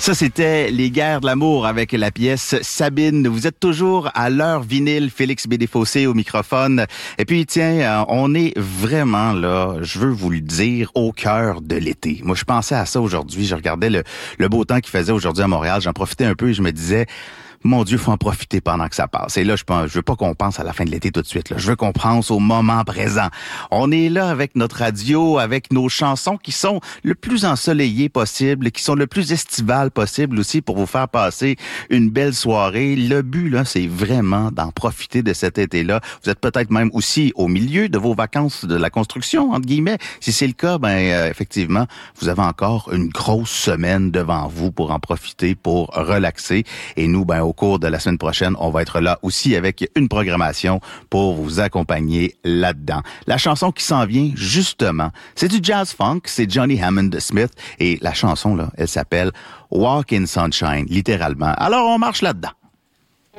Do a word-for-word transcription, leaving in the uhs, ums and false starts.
Ça, c'était Les Guerres de l'amour avec la pièce Sabine. Vous êtes toujours à l'heure vinyle, Félix Bédéfossé au microphone. Et puis, tiens, on est vraiment là, je veux vous le dire, au cœur de l'été. Moi, je pensais à ça aujourd'hui. Je regardais le, le beau temps qu'il faisait aujourd'hui à Montréal. J'en profitais un peu et je me disais... Mon Dieu, faut en profiter pendant que ça passe. Et là, je pense, je veux pas qu'on pense à la fin de l'été tout de suite. Là. Je veux qu'on pense au moment présent. On est là avec notre radio, avec nos chansons qui sont le plus ensoleillées possible, qui sont le plus estivales possible aussi pour vous faire passer une belle soirée. Le but, là, c'est vraiment d'en profiter de cet été-là. Vous êtes peut-être même aussi au milieu de vos vacances de la construction, entre guillemets. Si c'est le cas, ben euh, effectivement, vous avez encore une grosse semaine devant vous pour en profiter, pour relaxer. Et nous, ben au cours de la semaine prochaine, on va être là aussi avec une programmation pour vous accompagner là-dedans. La chanson qui s'en vient, justement, c'est du jazz funk, c'est Johnny Hammond Smith et la chanson, là, elle s'appelle Walk in Sunshine, littéralement. Alors, on marche là-dedans.